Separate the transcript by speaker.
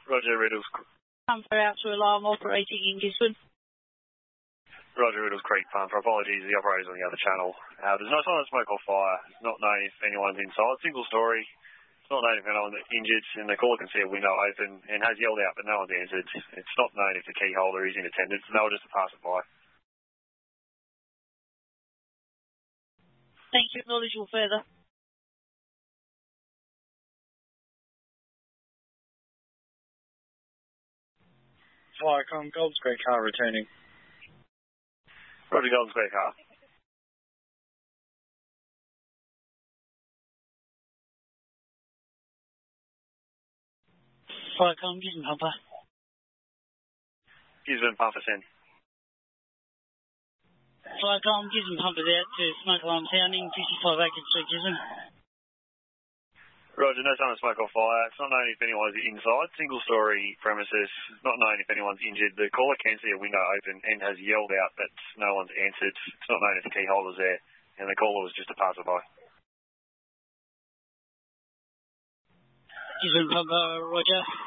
Speaker 1: Roger, Riddles.
Speaker 2: Panther out to alarm operating in Gisborne.
Speaker 1: Roger, Riddles Creek Panther. Apologies, the operator's on the other channel. There's no sign of smoke or fire. It's not known if anyone's inside. Single story. It's not known if anyone's injured, and the caller can see a window open and has yelled out, but no one's answered. It's not known if the key holder is in attendance, and they were just to pass it by.
Speaker 2: Thank you. Acknowledge all further.
Speaker 3: Viacom, Gold Square car returning.
Speaker 1: Roger, Golden Square car.
Speaker 2: Viacom, Gisborne Pumper.
Speaker 1: Gisborne Pumper send.
Speaker 2: Viacom, Gisborne Pumper out to smoke alarm sounding, 55 Atkins Street, Gisborne.
Speaker 1: Roger, no sign of smoke or fire. It's not known if anyone's inside. Single story premises. Not known if anyone's injured. The caller can see a window open and has yelled out, but no one's answered. It's not known if the key holder's there, and the caller was just a passerby.
Speaker 2: Gisborne Pumper, Roger.